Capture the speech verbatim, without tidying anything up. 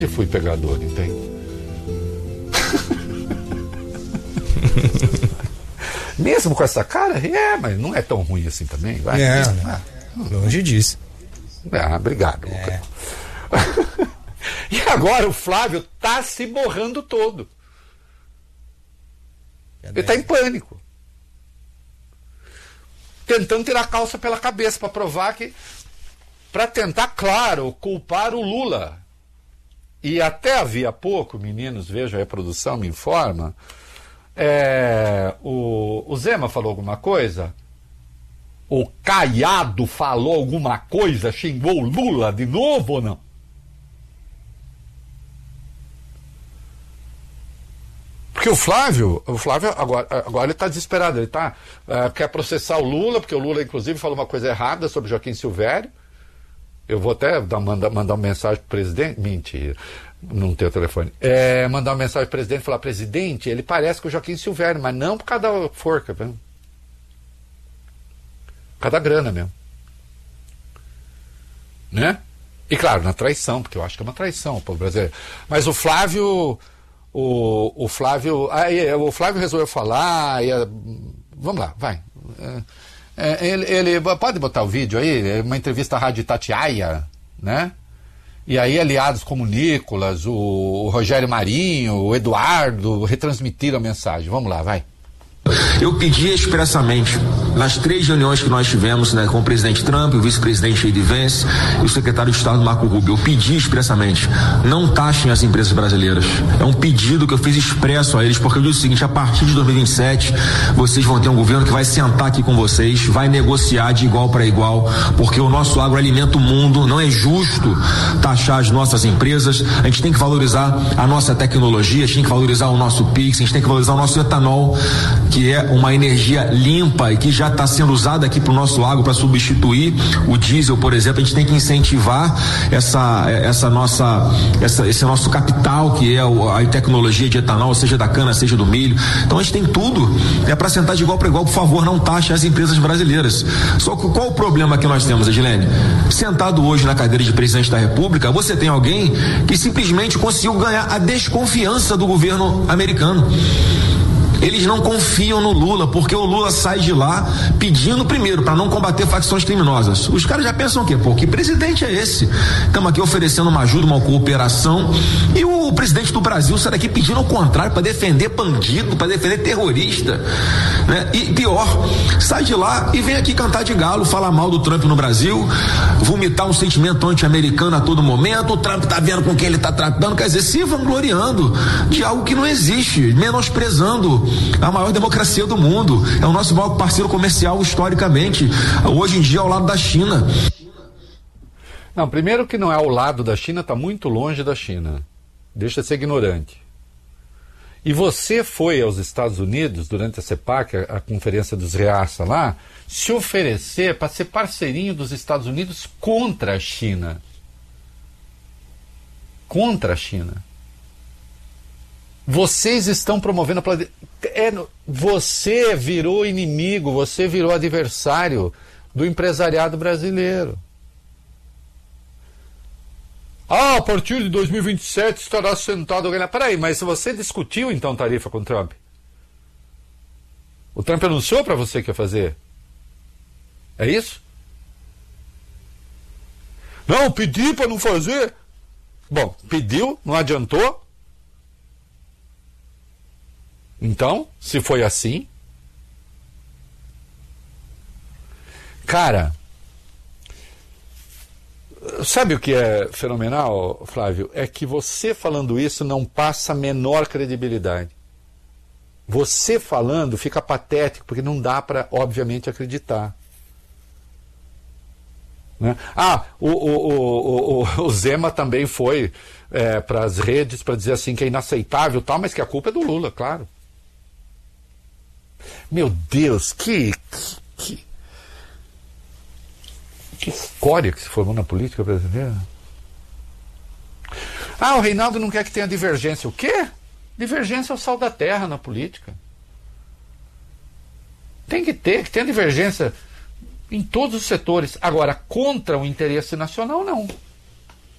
E fui pegador, entende? Mesmo com essa cara, é, mas não é tão ruim assim também. Vai. É, ah, longe disso. Ah, obrigado, é. E agora o Flávio tá se borrando todo. Ele tá em pânico. Tentando tirar a calça pela cabeça para provar que... Para tentar, claro, culpar o Lula. E até havia pouco, meninos, vejam aí a produção, me informa, é, o, o Zema falou alguma coisa? O Caiado falou alguma coisa? Xingou o Lula de novo ou não? Porque o Flávio, o Flávio agora, agora ele está desesperado, ele tá, uh, quer processar o Lula, porque o Lula inclusive falou uma coisa errada sobre Joaquim Silvério. Eu vou até dar, mandar, mandar uma mensagem para o presidente. Mentira, não tem o telefone. É, mandar uma mensagem para o presidente e falar: presidente, ele parece com o Joaquim Silvério, mas não por causa da forca, viu? Por causa da grana mesmo. Né? E claro, na traição, porque eu acho que é uma traição o povo brasileiro. Mas o Flávio. O, o Flávio. Aí, o Flávio resolveu falar. E, vamos lá, vai. É, É, ele, ele pode botar o vídeo aí, uma entrevista à Rádio Itatiaia, né? E aí aliados como o Nicolas, o, o Rogério Marinho, o Eduardo retransmitiram a mensagem. Vamos lá, vai. Eu pedi expressamente, nas três reuniões que nós tivemos, né, com o presidente Trump, o vice-presidente J D Vance e o secretário de Estado Marco Rubio, eu pedi expressamente, não taxem as empresas brasileiras. É um pedido que eu fiz expresso a eles, porque eu disse o seguinte: a partir de dois mil e vinte e sete, vocês vão ter um governo que vai sentar aqui com vocês, vai negociar de igual para igual, porque o nosso agro alimenta o mundo, não é justo taxar as nossas empresas, a gente tem que valorizar a nossa tecnologia, a gente tem que valorizar o nosso Pix, a gente tem que valorizar o nosso etanol, que é uma energia limpa e que já está sendo usada aqui para o nosso agro para substituir o diesel, por exemplo. A gente tem que incentivar essa, essa nossa, essa, esse nosso capital, que é a tecnologia de etanol, seja da cana, seja do milho. Então a gente tem tudo, é para sentar de igual para igual. Por favor, não taxe as empresas brasileiras. Só que qual o problema que nós temos, Edilene? Sentado hoje na cadeira de presidente da República, você tem alguém que simplesmente conseguiu ganhar a desconfiança do governo americano. Eles não confiam no Lula, porque o Lula sai de lá pedindo, primeiro, para não combater facções criminosas. Os caras já pensam o quê? Pô, que presidente é esse? Estamos aqui oferecendo uma ajuda, uma cooperação, e o presidente do Brasil sai daqui pedindo ao contrário, para defender bandido, para defender terrorista, né? E pior, sai de lá e vem aqui cantar de galo, falar mal do Trump no Brasil, vomitar um sentimento anti-americano a todo momento. O Trump tá vendo com quem ele tá tratando, quer dizer, se vangloriando de algo que não existe, menosprezando a maior democracia do mundo. É o nosso maior parceiro comercial historicamente, hoje em dia ao lado da China. Não, primeiro que não é ao lado da China, está muito longe da China. Deixa de ser ignorante. E você foi aos Estados Unidos durante a CEPAC, a, a conferência dos Reaça lá, se oferecer para ser parceirinho dos Estados Unidos contra a China. Contra a China. Vocês estão promovendo a plane... é, você virou inimigo, você virou adversário do empresariado brasileiro. Ah, a partir de dois mil e vinte e sete estará sentado alguém lá. Peraí, mas se você discutiu então tarifa com o Trump? O Trump anunciou para você que ia fazer? É isso? Não, pedi para não fazer. Bom, pediu, não adiantou. Então, se foi assim, cara, sabe o que é fenomenal, Flávio? É que você falando isso não passa a menor credibilidade. Você falando fica patético, porque não dá para, obviamente, acreditar. Né? Ah, o, o, o, o, o Zema também foi é, para as redes para dizer assim que é inaceitável, tal, mas que a culpa é do Lula, claro. Meu Deus, que, que, que escória que se formou na política brasileira. Ah, o Reinaldo não quer que tenha divergência. O quê? Divergência é o sal da terra na política. Tem que ter, que tenha divergência em todos os setores. Agora, contra o interesse nacional, não.